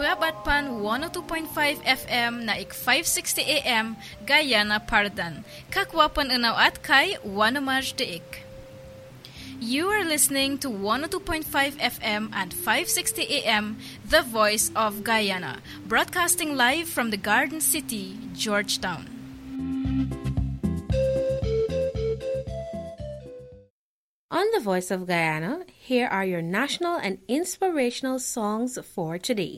Nagabat pan 102.5 FM na ik 560 AM Guyana Pardan. Kakwapan unaw at kay Wanamaj Deik. You are listening to 102.5 FM and 560 AM, The Voice of Guyana, broadcasting live from the Garden City, Georgetown. On The Voice of Guyana, here are your national and inspirational songs for today.